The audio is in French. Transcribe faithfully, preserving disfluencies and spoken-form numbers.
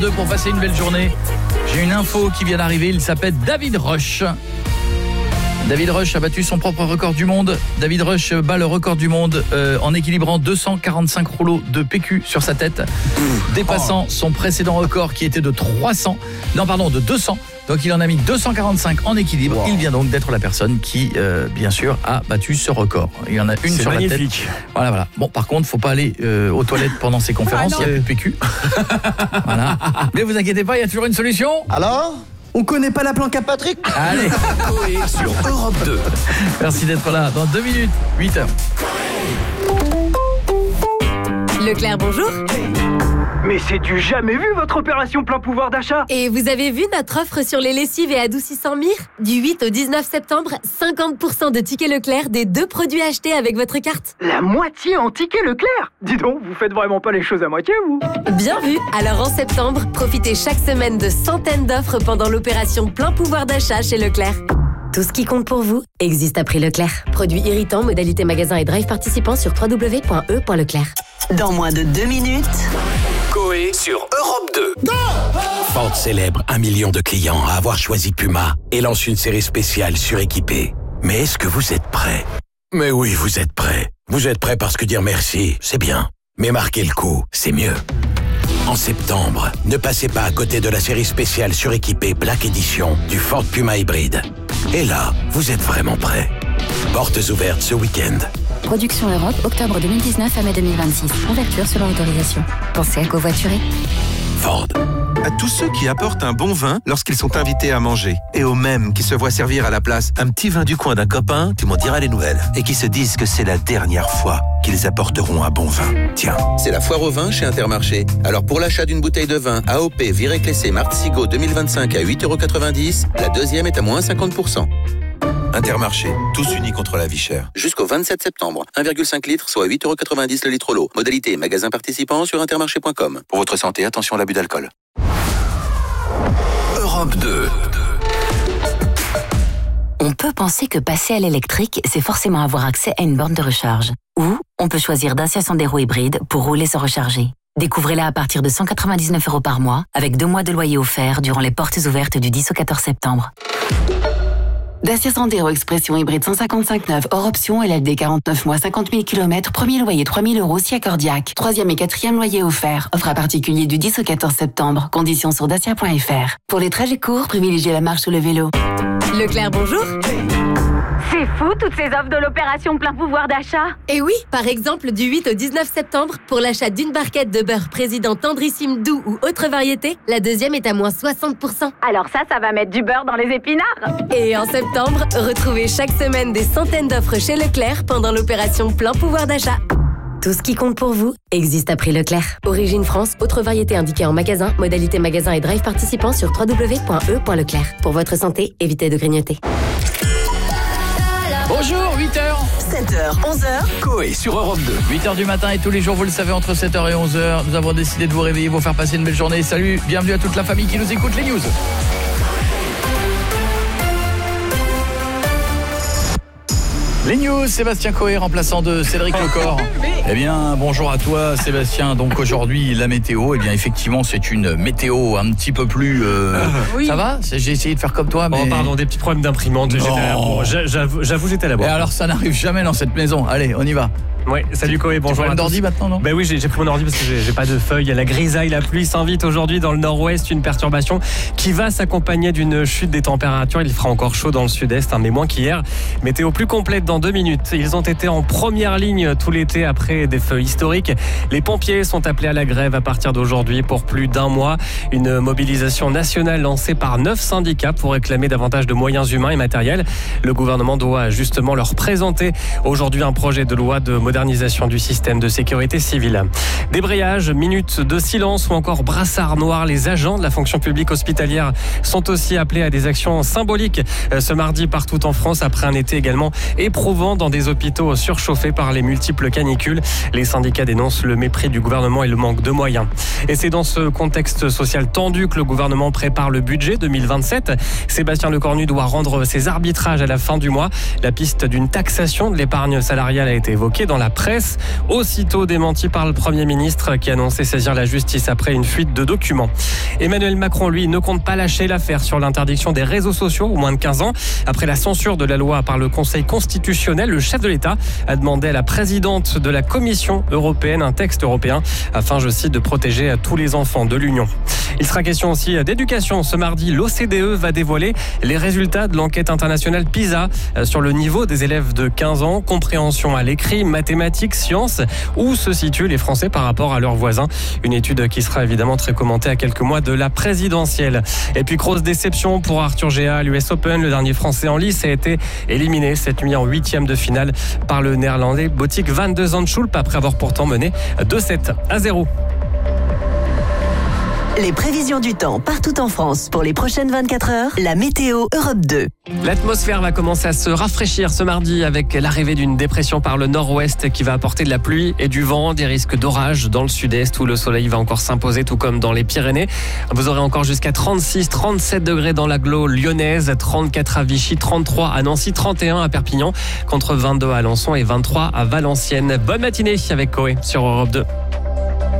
Pour passer une belle journée, j'ai une info qui vient d'arriver, il s'appelle David Rush. David Rush a battu son propre record du monde. David Rush bat le record du monde euh, en équilibrant deux cent quarante-cinq rouleaux de P Q sur sa tête, dépassant son précédent record qui était de trois cents. Non, pardon, de deux cents. Donc il en a mis deux cent quarante-cinq en équilibre. Wow. Il vient donc d'être la personne qui, euh, bien sûr, a battu ce record. Il y en a une C'est sur magnifique. la tête. Voilà, voilà. Bon, par contre, faut pas aller euh, aux toilettes pendant ces conférences. Ah, il n'y a plus de P Q. Voilà. Mais vous inquiétez pas, il y a toujours une solution. Alors ? On connaît pas la planque à Patrick ? Allez. Coé sur Europe deux. Merci d'être là. Dans deux minutes, huit heures. Leclerc, bonjour. Mais c'est du jamais vu votre opération plein pouvoir d'achat. Et vous avez vu notre offre sur les lessives et adoucissants Mire ? Du huit au dix-neuf septembre, cinquante pour cent de tickets Leclerc des deux produits achetés avec votre carte. La moitié en tickets Leclerc ? Dis donc, vous faites vraiment pas les choses à moitié, vous ? Bien vu. Alors en septembre, profitez chaque semaine de centaines d'offres pendant l'opération plein pouvoir d'achat chez Leclerc. Tout ce qui compte pour vous existe à prix Leclerc. Produits irritants, modalité magasin et drive participants sur w w w point e point leclerc. Dans moins de deux minutes... Coé sur Europe deux. Go! Ford célèbre un million de clients à avoir choisi Puma et lance une série spéciale suréquipée. Mais est-ce que vous êtes prêts ? Mais oui, vous êtes prêts. Vous êtes prêts parce que dire merci, c'est bien. Mais marquer le coup, c'est mieux. En septembre, ne passez pas à côté de la série spéciale suréquipée Black Edition du Ford Puma hybride. Et là, vous êtes vraiment prêts. Portes ouvertes ce week-end. Production Europe, octobre deux mille dix-neuf à mai deux mille vingt-six. Ouverture selon autorisation. Pensez à covoiturer. Ford. À tous ceux qui apportent un bon vin lorsqu'ils sont invités à manger. Et aux mêmes qui se voient servir à la place un petit vin du coin d'un copain, tu m'en diras les nouvelles. Et qui se disent que c'est la dernière fois qu'ils apporteront un bon vin. Tiens. C'est la foire au vin chez Intermarché. Alors pour l'achat d'une bouteille de vin A O P Viré-Clessé Martzigo deux mille vingt-cinq à huit euros quatre-vingt-dix, la deuxième est à moins cinquante pour cent. Intermarché, tous unis contre la vie chère. Jusqu'au vingt-sept septembre, un virgule cinq litres, soit huit euros quatre-vingt-dix le litre l'eau. Modalité magasin participant sur intermarché point com. Pour votre santé, attention à l'abus d'alcool. Europe deux. On peut penser que passer à l'électrique, c'est forcément avoir accès à une borne de recharge. Ou on peut choisir Dacia Sandero hybride pour rouler sans recharger. Découvrez-la à partir de cent quatre-vingt-dix-neuf euros par mois, avec deux mois de loyer offert durant les portes ouvertes du dix au quatorze septembre. Dacia Sandero Expression hybride cent cinquante-cinq neuf hors option, L L D quarante-neuf mois, cinquante mille kilomètres, premier loyer trois mille euros si accordiaque. Troisième et quatrième loyer offert. Offre à particulier du dix au quatorze septembre. Conditions sur dacia point f r. Pour les trajets courts, privilégiez la marche ou le vélo. Leclerc, bonjour. C'est fou, toutes ces offres de l'opération plein pouvoir d'achat. Et oui, par exemple, du huit au dix-neuf septembre, pour l'achat d'une barquette de beurre président tendrissime doux ou autre variété, la deuxième est à moins soixante pour cent. Alors ça, ça va mettre du beurre dans les épinards. Et en septembre, retrouvez chaque semaine des centaines d'offres chez Leclerc pendant l'opération plein pouvoir d'achat. Tout ce qui compte pour vous existe à prix Leclerc. Origine France, autre variété indiquée en magasin, modalité magasin et drive participant sur w w w point e point leclerc. Pour votre santé, évitez de grignoter. Bonjour, huit heures. sept heures, onze heures. Coé sur Europe deux. huit heures du matin et tous les jours, vous le savez, entre sept heures et onze heures, nous avons décidé de vous réveiller, vous faire passer une belle journée. Salut, bienvenue à toute la famille qui nous écoute, les news. Les news, Sébastien Coé, remplaçant de Cédric Lecor. Eh bien, bonjour à toi Sébastien. Donc aujourd'hui, la météo, eh bien effectivement, c'est une météo un petit peu plus... Euh... Oui. Ça va ? J'ai essayé de faire comme toi, mais... Oh pardon, des petits problèmes d'imprimante. J'étais à la bourre. J'avoue, j'avoue, j'étais à la bourre. Et alors, ça n'arrive jamais dans cette maison. Allez, on y va. Ouais, salut Coé, bonjour. Tu prends l'ordi maintenant, non ? Ben oui, j'ai, j'ai pris mon ordi parce que j'ai, j'ai pas de feuilles. Il y a la grisaille, la pluie s'invite aujourd'hui dans le nord-ouest. Une perturbation qui va s'accompagner d'une chute des températures. Il fera encore chaud dans le sud-est, hein, mais moins qu'hier. Météo plus complète dans deux minutes. Ils ont été en première ligne tout l'été après des feux historiques. Les pompiers sont appelés à la grève à partir d'aujourd'hui pour plus d'un mois. Une mobilisation nationale lancée par neuf syndicats pour réclamer davantage de moyens humains et matériels. Le gouvernement doit justement leur présenter aujourd'hui un projet de loi de modernisation du système de sécurité civile. Débrayage, minutes de silence ou encore brassard noir. Les agents de la fonction publique hospitalière sont aussi appelés à des actions symboliques ce mardi partout en France après un été également éprouvant dans des hôpitaux surchauffés par les multiples canicules. Les syndicats dénoncent le mépris du gouvernement et le manque de moyens. Et c'est dans ce contexte social tendu que le gouvernement prépare le budget deux mille vingt-sept. Sébastien Lecornu doit rendre ses arbitrages à la fin du mois. La piste d'une taxation de l'épargne salariale a été évoquée dans la presse. Aussitôt démenti par le Premier ministre qui annonçait saisir la justice après une fuite de documents. Emmanuel Macron, lui, ne compte pas lâcher l'affaire sur l'interdiction des réseaux sociaux aux moins de quinze ans. Après la censure de la loi par le Conseil constitutionnel, le chef de l'État a demandé à la présidente de la Commission européenne un texte européen afin, je cite, de protéger tous les enfants de l'Union. Il sera question aussi d'éducation. Ce mardi, l'O C D E va dévoiler les résultats de l'enquête internationale PISA sur le niveau des élèves de quinze ans, compréhension à l'écrit, mathématiques, sciences. Où se situent les Français par rapport à leurs voisins? Une étude qui sera évidemment très commentée à quelques mois de la présidentielle. Et puis, grosse déception pour Arthur Géa à l'U S Open. Le dernier Français en lice a été éliminé cette nuit en huitième de finale par le Néerlandais Botic van de Zandschulp après avoir pourtant mené deux sept à zéro. Les prévisions du temps partout en France pour les prochaines vingt-quatre heures, la météo Europe deux. L'atmosphère va commencer à se rafraîchir ce mardi avec l'arrivée d'une dépression par le nord-ouest qui va apporter de la pluie et du vent, des risques d'orage dans le sud-est où le soleil va encore s'imposer tout comme dans les Pyrénées. Vous aurez encore jusqu'à trente-six trente-sept degrés dans l'agglo lyonnaise, trente-quatre à Vichy, trente-trois à Nancy, trente et un à Perpignan, contre vingt-deux à Alençon et vingt-trois à Valenciennes. Bonne matinée avec Coé sur Europe deux.